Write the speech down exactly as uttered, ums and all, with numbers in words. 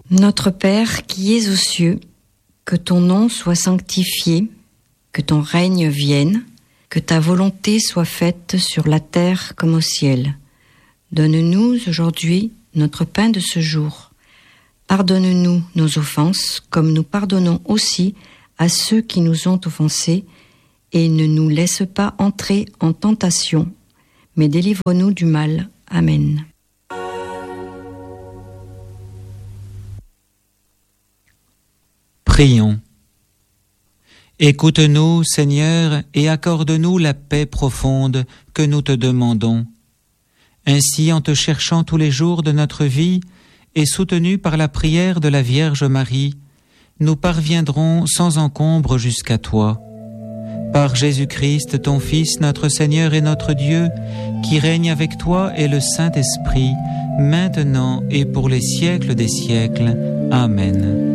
Notre Père qui es aux cieux, que ton nom soit sanctifié, que ton règne vienne, que ta volonté soit faite sur la terre comme au ciel. Donne-nous aujourd'hui notre pain de ce jour. Pardonne-nous nos offenses, comme nous pardonnons aussi à ceux qui nous ont offensés, et ne nous laisse pas entrer en tentation, mais délivre-nous du mal. Amen. Prions. Écoute-nous, Seigneur, et accorde-nous la paix profonde que nous te demandons. Ainsi, en te cherchant tous les jours de notre vie et soutenus par la prière de la Vierge Marie, nous parviendrons sans encombre jusqu'à toi. Par Jésus-Christ, ton Fils, notre Seigneur et notre Dieu, qui règne avec toi et le Saint-Esprit, maintenant et pour les siècles des siècles. Amen.